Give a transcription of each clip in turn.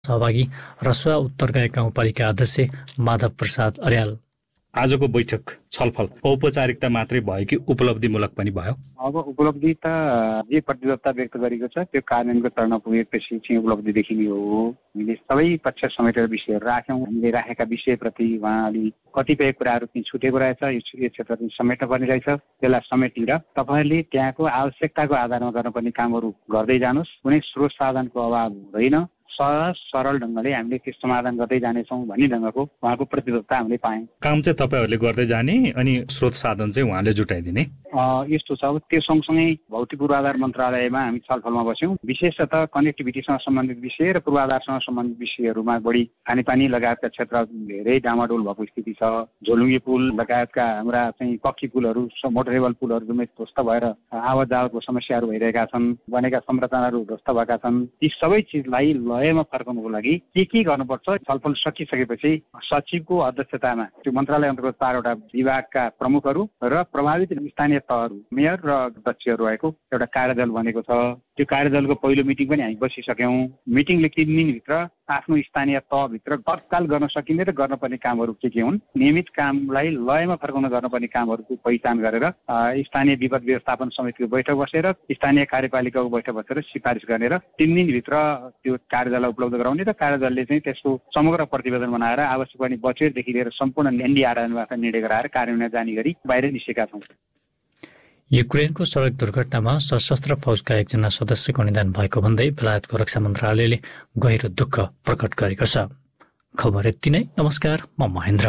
सहभागी रसुवा उत्तरका गाउँपालिका अध्यक्ष माधव प्रसाद अर्याल। आजको बैठक छलफल औपचारिकता मात्रै भयो कि उपलब्धिमूलक पनि भयो? अब उपलब्धि त जे प्रतिबद्धता व्यक्त गरेको छ त्यो कार्यान्वयनको चरण पुगेपछि चाहिँ उपलब्धि देखिने हो। हामीले सबै पक्ष समेटेर विषयहरू राख्यौँ। हामीले राखेका विषयप्रति उहाँले कतिपय कुराहरू चाहिँ छुटेको रहेछ, यो क्षेत्र चाहिँ समेट्न पर्ने रहेछ, त्यसलाई समेटेर तपाईँहरूले त्यहाँको आवश्यकताको आधारमा गर्नुपर्ने कामहरू गर्दै जानुहोस्। कुनै स्रोत साधनको अभाव हुँदैन, सहज सरल ढङ्गले हामीले त्यो समाधान गर्दै जानेछौँ भन्ने ढङ्गको उहाँको प्रतिबद्धता हामीले पायौँ। काम चाहिँ तपाईँहरूले गर्दै जाने अनि स्रोत साधन चाहिँ उहाँले जुटाइदिने? यस्तो छ, अब त्यो सँगसँगै भौतिक पूर्वाधार मन्त्रालयमा हामी छलफलमा बस्यौँ। विशेषतः कनेक्टिभिटीसँग सम्बन्धित विषय र पूर्वाधारसँग सम्बन्धित विषयहरूमा बढी खानेपानी लगायतका क्षेत्र धेरै डामाडोल भएको स्थिति छ। झोलुङ्गे पुल लगायतका हाम्रा चाहिँ पक्की पुलहरू, मोटरेबल पुलहरू समेत ध्वस्त भएर आवत जावतको समस्याहरू भइरहेका छन्। बनेका संरचनाहरू ध्वस्त भएका छन्। ती सबै चिजलाई लयमा फर्काउनुको लागि के गर्नुपर्छ छलफल सकिसकेपछि सचिवको अध्यक्षतामा त्यो मन्त्रालय अन्तर्गत 4वटा विभागका प्रमुखहरू र प्रभावित स्थानीय तहहरू, मेयर र अध्यक्षहरू रहेको एउटा कार्यदल बनेको छ। त्यो कार्यदलको पहिलो मिटिङ पनि हामी बसिसक्यौँ। मिटिङले 3 दिनभित्र आफ्नो स्थानीय तहभित्र तत्काल गर्न सकिने र गर्नुपर्ने कामहरू के हुन्, नियमित कामलाई लयमा फर्काउन गर्नुपर्ने कामहरूको पहिचान गरेर स्थानीय विपद व्यवस्थापन समितिको बैठक बसेर स्थानीय कार्यपालिकाको बैठक बसेर सिफारिस गर्ने र 3 दिनभित्र त्यो कार्यदललाई उपलब्ध गराउने र कार्यदलले चाहिँ त्यसको समग्र प्रतिवेदन बनाएर आवश्यक पर्ने बजेटदेखि लिएर सम्पूर्ण एनडीआरएमबाट निर्णय गराएर कार्यान्वयन जाने गरी बाहिर निस्केका छौँ। युक्रेनको सडक दुर्घटनामा सशस्त्र फौजका एकजना सदस्यको निधन भएको भन्दै बेलायतको रक्षा मन्त्रालयले गहिरो दुःख प्रकट गरेको छ। खबर यति नै। नमस्कार, म महेन्द्र।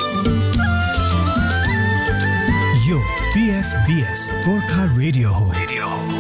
यो PFBS गोर्खा रेडियो हो।